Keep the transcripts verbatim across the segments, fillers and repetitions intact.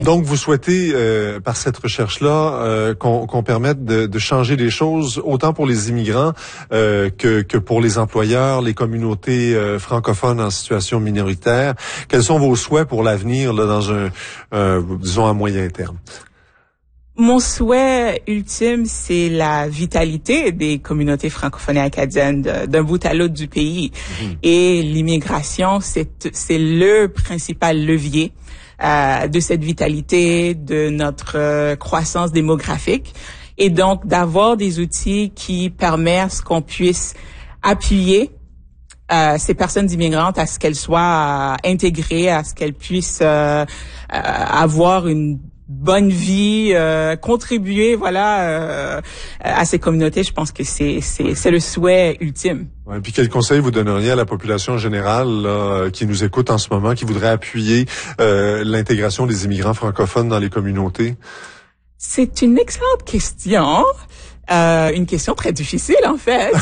Donc, vous souhaitez, euh, par cette recherche-là, euh, qu'on, qu'on permette de, de changer les choses, autant pour les immigrants euh, que, que pour les employeurs, les communautés euh, francophones en situation minoritaire. Quels sont vos souhaits pour l'avenir, là, dans un, euh, disons, à moyen terme? Mon souhait ultime, c'est la vitalité des communautés francophones et acadiennes de, d'un bout à l'autre du pays. Mmh. Et l'immigration, c'est, c'est le principal levier euh, de cette vitalité, de notre euh, croissance démographique. Et donc, d'avoir des outils qui permettent à ce qu'on puisse appuyer Euh, ces personnes immigrantes à ce qu'elles soient euh, intégrées, à ce qu'elles puissent euh, euh, avoir une bonne vie, euh, contribuer, voilà, euh, à ces communautés. Je pense que c'est c'est c'est le souhait ultime. Ouais, puis quel conseil vous donneriez à la population générale là, qui nous écoute en ce moment, qui voudrait appuyer euh, l'intégration des immigrants francophones dans les communautés? C'est une excellente question. Euh, une question très difficile, en fait.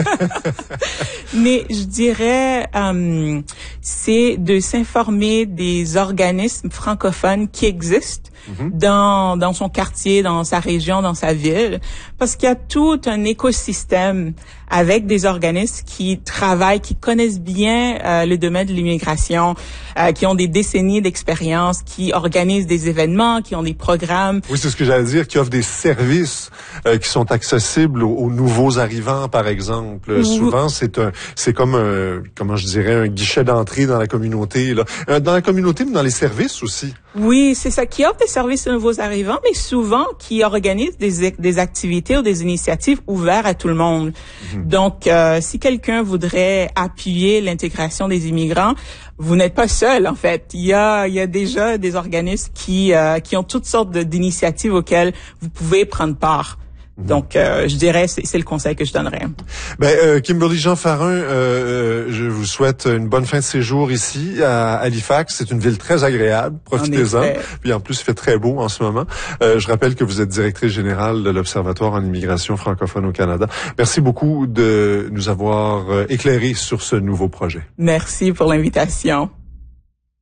Mais je dirais, euh, c'est de s'informer des organismes francophones qui existent mm-hmm. dans dans son quartier, dans sa région, dans sa ville, parce qu'il y a tout un écosystème avec des organismes qui travaillent, qui connaissent bien euh, le domaine de l'immigration, euh, qui ont des décennies d'expérience, qui organisent des événements, qui ont des programmes. Oui, c'est ce que j'allais dire, qui offrent des services euh, qui sont accessibles aux, aux nouveaux arrivants, par exemple. Mmh. Souvent, c'est un, c'est comme un, comment je dirais, un guichet d'entrée dans la communauté, là. Euh, dans la communauté, mais dans les services aussi. Oui, c'est ça, qui offre des services aux nouveaux arrivants, mais souvent qui organise des, des activités ou des initiatives ouvertes à tout le monde. Mmh. Donc, euh, si quelqu'un voudrait appuyer l'intégration des immigrants, vous n'êtes pas seul, en fait. Il y a, il y a déjà des organismes qui, euh, qui ont toutes sortes de, d'initiatives auxquelles vous pouvez prendre part. Donc, euh, je dirais, c'est, c'est le conseil que je donnerais. Ben, euh, Kimberly Jean Farin, euh, je vous souhaite une bonne fin de séjour ici à Halifax. C'est une ville très agréable. Profitez-en. En Puis en plus, il fait très beau en ce moment. Euh, je rappelle que vous êtes directrice générale de l'Observatoire en immigration francophone au Canada. Merci beaucoup de nous avoir éclairé sur ce nouveau projet. Merci pour l'invitation.